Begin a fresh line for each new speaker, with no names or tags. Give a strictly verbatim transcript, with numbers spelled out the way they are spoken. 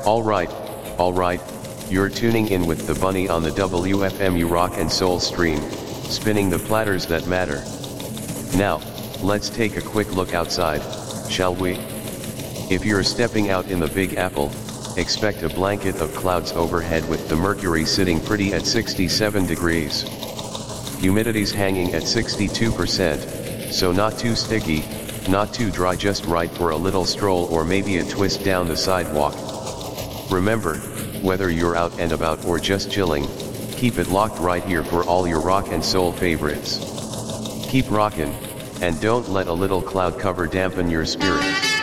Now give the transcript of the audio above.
Alright, alright, you're tuning in with the bunny on the W F M U Rock and Soul stream, spinning the platters that matter. Now, let's take a quick look outside, shall we? If you're stepping out in the Big Apple, expect a blanket of clouds overhead with the mercury sitting pretty at sixty-seven degrees. Humidity's hanging at sixty-two percent, so not too sticky, not too dry, just right for a little stroll or maybe a twist down the sidewalk. Remember, whether you're out and about or just chilling, keep it locked right here for all your rock and soul favorites. Keep rockin', and don't let a little cloud cover dampen your spirit.